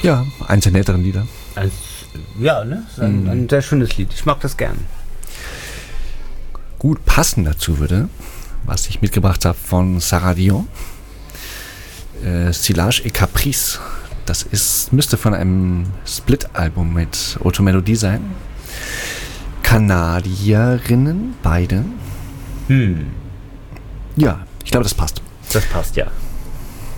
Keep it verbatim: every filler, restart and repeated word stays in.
Ja, eins der netteren Lieder. Ein, ja, ne? Ein, mm. ein sehr schönes Lied. Ich mag das gern. Gut passend dazu würde, was ich mitgebracht habe von Sarah Dion. Äh, Silage et Caprice. Das ist, müsste von einem Split-Album mit Automelodie sein. Kanadierinnen, beide. Hm. Ja, ich glaube, das passt. Das passt, ja.